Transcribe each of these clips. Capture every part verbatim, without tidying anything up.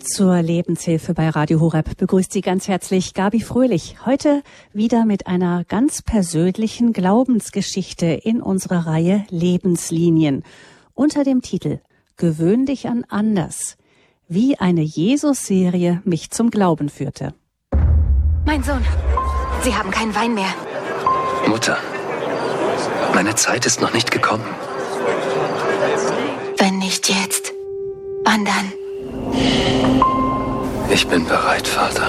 Zur Lebenshilfe bei Radio Horeb begrüßt Sie ganz herzlich Gabi Fröhlich. Heute wieder mit einer ganz persönlichen Glaubensgeschichte in unserer Reihe Lebenslinien unter dem Titel Gewöhn dich an anders, wie eine Jesus-Serie mich zum Glauben führte. Mein Sohn, Sie haben keinen Wein mehr. Mutter, meine Zeit ist noch nicht gekommen. Wenn nicht jetzt, wann dann? Ich bin bereit, Vater.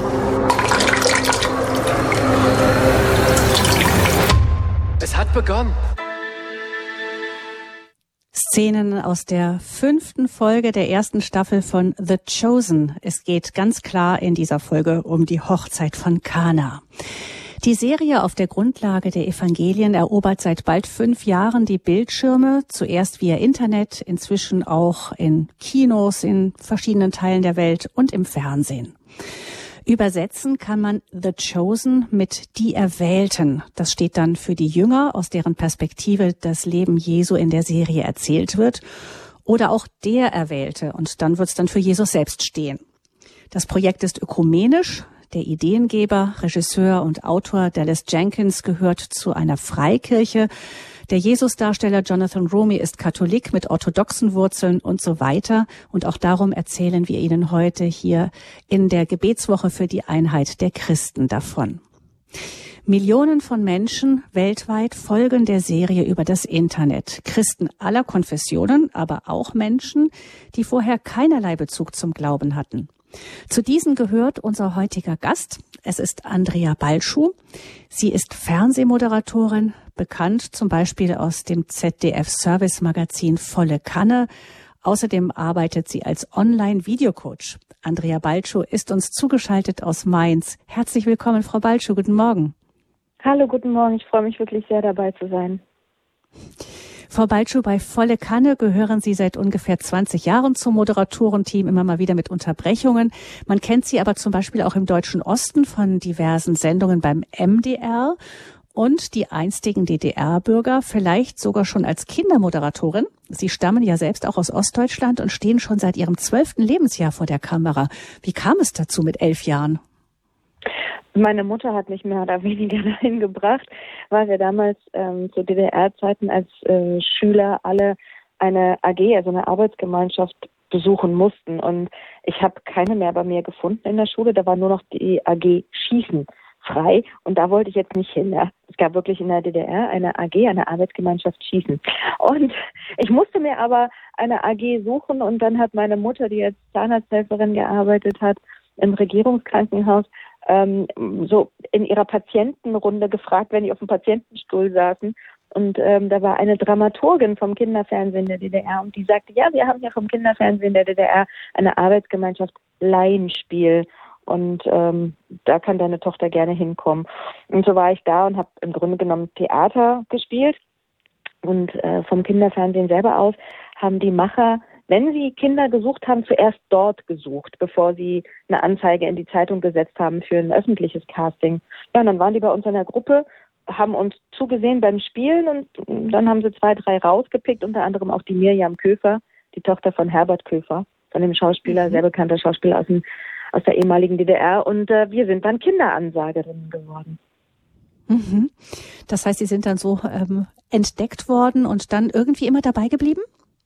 Es hat begonnen. Szenen aus der fünften Folge der ersten Staffel von The Chosen. Es geht ganz klar in dieser Folge um die Hochzeit von Kana. Die Serie auf der Grundlage der Evangelien erobert seit bald fünf Jahren die Bildschirme, zuerst via Internet, inzwischen auch in Kinos in verschiedenen Teilen der Welt und im Fernsehen. Übersetzen kann man The Chosen mit Die Erwählten. Das steht dann für die Jünger, aus deren Perspektive das Leben Jesu in der Serie erzählt wird, oder auch Der Erwählte, und dann wird es dann für Jesus selbst stehen. Das Projekt ist ökumenisch. Der Ideengeber, Regisseur und Autor Dallas Jenkins gehört zu einer Freikirche. Der Jesusdarsteller Jonathan Roumie ist Katholik mit orthodoxen Wurzeln und so weiter. Und auch darum erzählen wir Ihnen heute hier in der Gebetswoche für die Einheit der Christen davon. Millionen von Menschen weltweit folgen der Serie über das Internet. Christen aller Konfessionen, aber auch Menschen, die vorher keinerlei Bezug zum Glauben hatten. Zu diesen gehört unser heutiger Gast. Es ist Andrea Balschuh. Sie ist Fernsehmoderatorin, bekannt zum Beispiel aus dem Z D F-Service-Magazin Volle Kanne. Außerdem arbeitet sie als Online-Videocoach. Andrea Balschuh ist uns zugeschaltet aus Mainz. Herzlich willkommen, Frau Balschuh. Guten Morgen. Hallo, guten Morgen. Ich freue mich wirklich sehr, dabei zu sein. Frau Balschuh, bei Volle Kanne gehören Sie seit ungefähr zwanzig Jahren zum Moderatorenteam, immer mal wieder mit Unterbrechungen. Man kennt Sie aber zum Beispiel auch im Deutschen Osten von diversen Sendungen beim M D R und die einstigen D D R-Bürger vielleicht sogar schon als Kindermoderatorin. Sie stammen ja selbst auch aus Ostdeutschland und stehen schon seit Ihrem zwölften Lebensjahr vor der Kamera. Wie kam es dazu mit elf Jahren? Meine Mutter hat mich mehr oder weniger dahin gebracht, weil wir damals ähm, zu D D R-Zeiten als äh, Schüler alle eine A G, also eine Arbeitsgemeinschaft, besuchen mussten. Und ich habe keine mehr bei mir gefunden in der Schule. Da war nur noch die A G Schießen frei. Und da wollte ich jetzt nicht hin. Ja. Es gab wirklich in der D D R eine A G, eine Arbeitsgemeinschaft Schießen. Und ich musste mir aber eine A G suchen. Und dann hat meine Mutter, die als Zahnarzthelferin gearbeitet hat, im Regierungskrankenhaus, ähm, so in ihrer Patientenrunde gefragt, wenn die auf dem Patientenstuhl saßen. Und ähm, da war eine Dramaturgin vom Kinderfernsehen der D D R und die sagte, ja, wir haben hier vom Kinderfernsehen der D D R eine Arbeitsgemeinschaft Laienspiel und ähm, da kann deine Tochter gerne hinkommen. Und so war ich da und habe im Grunde genommen Theater gespielt und äh, vom Kinderfernsehen selber aus haben die Macher, wenn sie Kinder gesucht haben, zuerst dort gesucht, bevor sie eine Anzeige in die Zeitung gesetzt haben für ein öffentliches Casting. Ja, und dann waren die bei uns in der Gruppe, haben uns zugesehen beim Spielen und dann haben sie zwei, drei rausgepickt, unter anderem auch die Mirjam Köfer, die Tochter von Herbert Köfer, von dem Schauspieler, mhm. sehr bekannter Schauspieler aus, dem, aus der ehemaligen D D R. Und äh, wir sind dann Kinderansagerinnen geworden. Mhm. Das heißt, Sie sind dann so ähm, entdeckt worden und dann irgendwie immer dabei geblieben?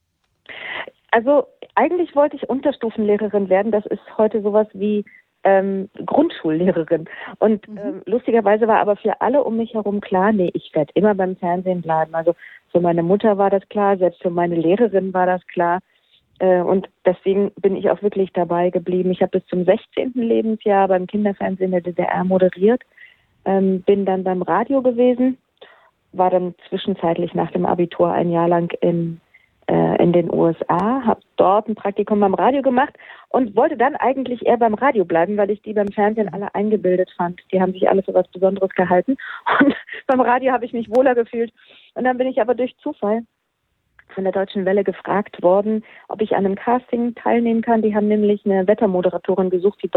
Also eigentlich wollte ich Unterstufenlehrerin werden. Das ist heute sowas wie ähm, Grundschullehrerin. Und mhm. ähm, lustigerweise war aber für alle um mich herum klar, nee, ich werde immer beim Fernsehen bleiben. Also für meine Mutter war das klar, selbst für meine Lehrerin war das klar. Äh, und deswegen bin ich auch wirklich dabei geblieben. Ich habe bis zum sechzehnten Lebensjahr beim Kinderfernsehen der D D R moderiert, ähm, bin dann beim Radio gewesen, war dann zwischenzeitlich nach dem Abitur ein Jahr lang in in den U S A, habe dort ein Praktikum beim Radio gemacht und wollte dann eigentlich eher beim Radio bleiben, weil ich die beim Fernsehen alle eingebildet fand. Die haben sich alle für was Besonderes gehalten und beim Radio habe ich mich wohler gefühlt. Und dann bin ich aber durch Zufall von der Deutschen Welle gefragt worden, ob ich an einem Casting teilnehmen kann. Die haben nämlich eine Wettermoderatorin gesucht, die